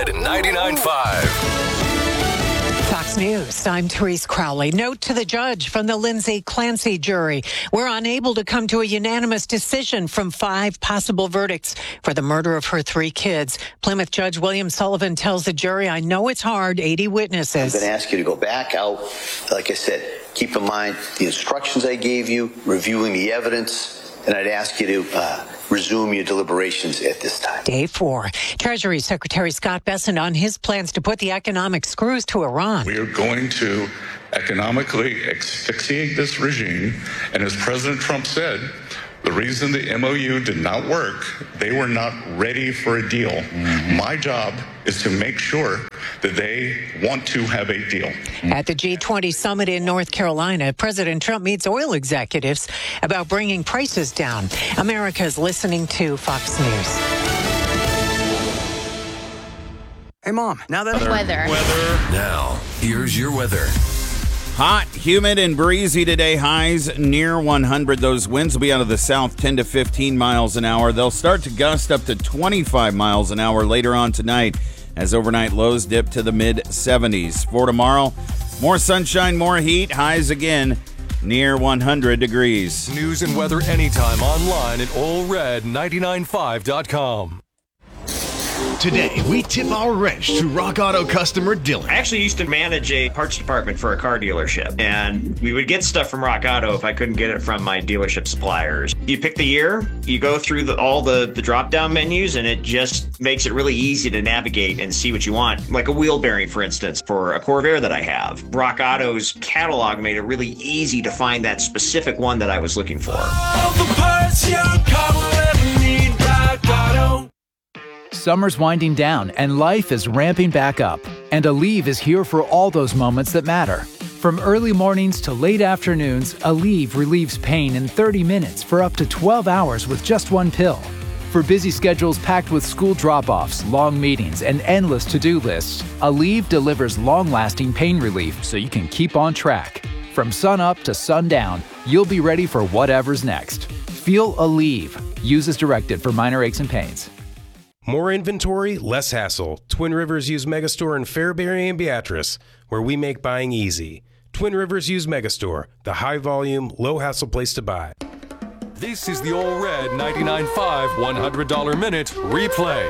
Red 99.5. Fox News, I'm Therese Crowley. Note to the judge from the Lindsay Clancy jury. We're unable to come to a unanimous decision from 5 possible verdicts for the murder of her 3 kids. Plymouth Judge William Sullivan tells the jury, I know it's hard, 80 witnesses. I'm going to ask you to go back out. Like I said, keep in mind the instructions I gave you, reviewing the evidence, and I'd ask you to resume your deliberations at this time. Day 4. Treasury Secretary Scott Bessent on his plans to put the economic screws to Iran. We are going to economically asphyxiate this regime. And as President Trump said, the reason the MOU did not work, they were not ready for a deal. My job is to make sure that they want to have a deal. At the G20 summit in North Carolina, President Trump meets oil executives about bringing prices down. America's listening to Fox News. Hey, Mom, now that... Weather. Now, here's your weather. Hot, humid, and breezy today. Highs near 100. Those winds will be out of the south, 10 to 15 miles an hour. They'll start to gust up to 25 miles an hour later on tonight as overnight lows dip to the mid-70s. For tomorrow, more sunshine, more heat. Highs again near 100 degrees. News and weather anytime online at allred995.com. Today, we tip our wrench to Rock Auto customer Dylan. I actually used to manage a parts department for a car dealership, and we would get stuff from Rock Auto if I couldn't get it from my dealership suppliers. You pick the year, you go through all the drop-down menus, and it just makes it really easy to navigate and see what you want. Like a wheel bearing, for instance, for a Corvair that I have. Rock Auto's catalog made it really easy to find that specific one that I was looking for. All the parts your car will ever need, Rock Auto. Summer's winding down and life is ramping back up. And Aleve is here for all those moments that matter. From early mornings to late afternoons, Aleve relieves pain in 30 minutes for up to 12 hours with just one pill. For busy schedules packed with school drop-offs, long meetings, and endless to-do lists, Aleve delivers long-lasting pain relief so you can keep on track. From sun up to sundown, you'll be ready for whatever's next. Feel Aleve. Use as directed for minor aches and pains. More inventory, less hassle. Twin Rivers Used Megastore in Fairbury and Beatrice, where we make buying easy. Twin Rivers Used Megastore, the high-volume, low-hassle place to buy. This is the All Red 99.5 $100 Minute Replay.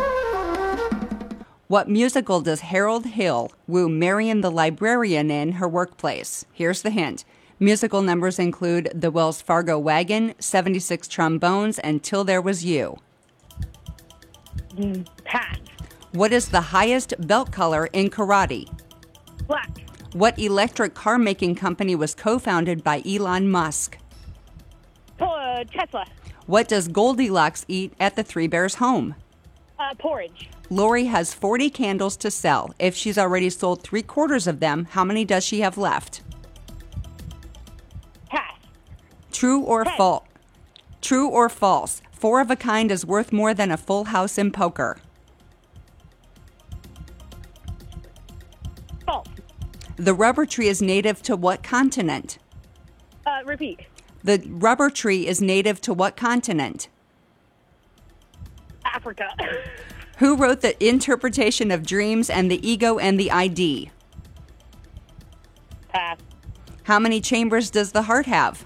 What musical does Harold Hill woo Marion the librarian in her workplace? Here's the hint. Musical numbers include The Wells Fargo Wagon, 76 Trombones, and Till There Was You. Pass. What is the highest belt color in karate? Black. What electric car making company was co-founded by Elon Musk? Tesla. What does Goldilocks eat at the Three Bears home? Porridge. Lori has 40 candles to sell. If she's already sold 3/4 of them, how many does she have left? Pass. True or false? True or false? 4 of a kind is worth more than a full house in poker. False. The rubber tree is native to what continent? Repeat. The rubber tree is native to what continent? Africa. Who wrote The Interpretation of Dreams and The Ego and the ID? Pass. How many chambers does the heart have?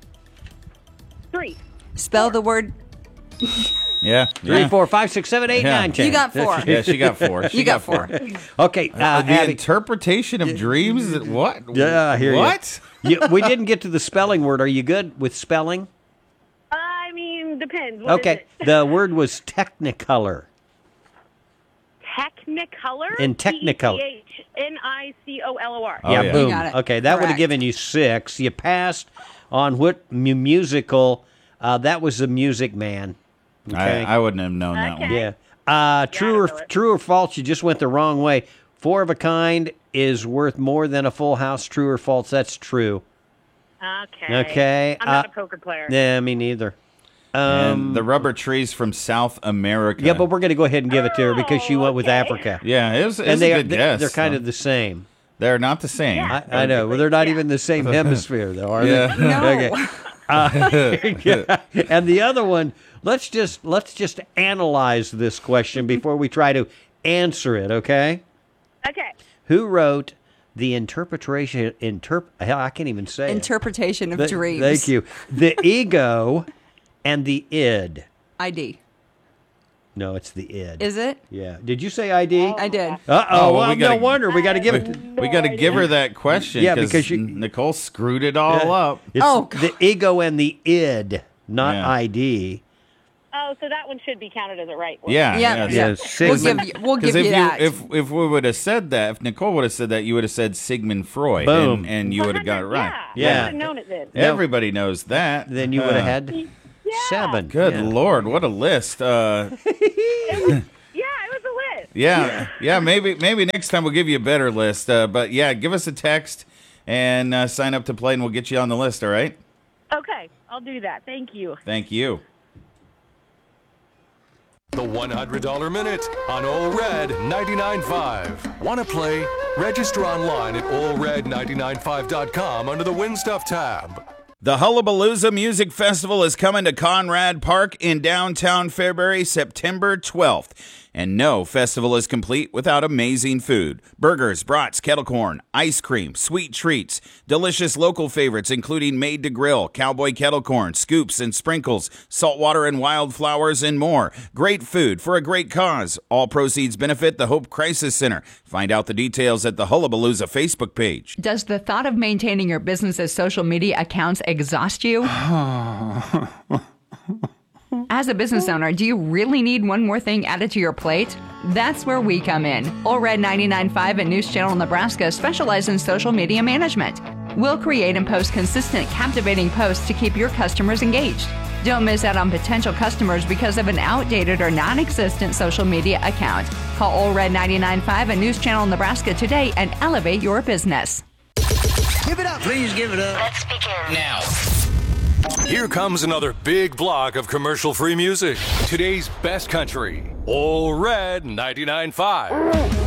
3. Spell 4. The word... Yeah. 3, 4, 5, 6, 7, 8, 9, 10. You got 4. Yeah, she got 4. You got 4. Okay. The Abby, interpretation of dreams? What? Yeah, I hear you. What? We didn't get to the spelling word. Are you good with spelling? I mean, depends. What Okay. is it? The word was Technicolor. Technicolor? In Technicolor. Technicolor. Yeah, yeah. boom. You got it. Okay, that would have Correct. given you 6. You passed on what musical? That was The Music Man. Okay. I wouldn't have known that one. Yeah. True or false? You just went the wrong way. 4 of a kind is worth more than a full house. True or false? That's true. Okay. I'm not a poker player. Yeah, me neither. And the rubber trees from South America. Yeah, but we're going to go ahead and give it to her because she went with Africa. Yeah, it was And a good guess. they're kind of the same. They're not the same. I know. Well, they're not even the same hemisphere, though, are they? No. Okay. And the other one, let's just analyze this question before we try to answer it, okay? Okay. Who wrote the interpretation? Hell, I can't even say it. Interpretation of dreams. Thank you. The ego and the id. ID. No, it's the id. Is it? Yeah. Did you say ID? I did. Uh-oh. Well, no wonder. We got to give it. We got to give her that question. Yeah, because Nicole screwed it all up. It's the ego and the id, not ID. Oh, so that one should be counted as a right one. Yeah. We'll give you that. If we would have said that, if Nicole would have said that, you would have said Sigmund Freud. Boom. And you would have got it right. Yeah. I would have known it then. Everybody knows that. Then you would have had 7. Good Lord, what a list. It was a list. Yeah. Maybe next time we'll give you a better list. But yeah, give us a text and sign up to play, and we'll get you on the list. All right? Okay, I'll do that. Thank you. Thank you. The $100 Minute on Ole Red 99.5. Want to play? Register online at olered995.com under the Win Stuff tab. The Hullabalooza Music Festival is coming to Conrad Park in downtown Fairbury September 12th. And no festival is complete without amazing food. Burgers, brats, kettle corn, ice cream, sweet treats, delicious local favorites including Made to Grill, Cowboy Kettle Corn, Scoops and Sprinkles, saltwater and wildflowers, and more. Great food for a great cause. All proceeds benefit the Hope Crisis Center. Find out the details at the Hullabalooza Facebook page. Does the thought of maintaining your business's social media accounts exhaust you? As a business owner, do you really need one more thing added to your plate? That's where we come in. Ole Red 99.5 and News Channel Nebraska specialize in social media management. We'll create and post consistent, captivating posts to keep your customers engaged. Don't miss out on potential customers because of an outdated or non-existent social media account. Call Ole Red 99.5 and News Channel Nebraska today and elevate your business. Give it up. Please give it up. Let's begin now. Here comes another big block of commercial-free music. Today's best country, Ole Red 99.5.